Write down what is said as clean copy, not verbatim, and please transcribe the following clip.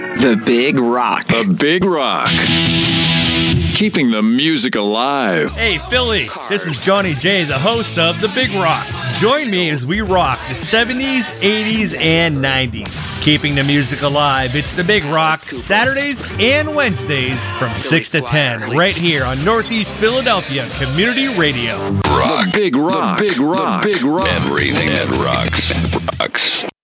The Big Rock. The Big Rock. Keeping the music alive. Hey, Philly, this is Johnny J, the host of The Big Rock. Join me as we rock the 70s, 80s, and 90s. Keeping the music alive, it's The Big Rock, Saturdays and Wednesdays from 6 to 10, right here on Northeast Philadelphia Community Radio. The Big Rock. The Big Rock. The Big Rock. Everything that rocks.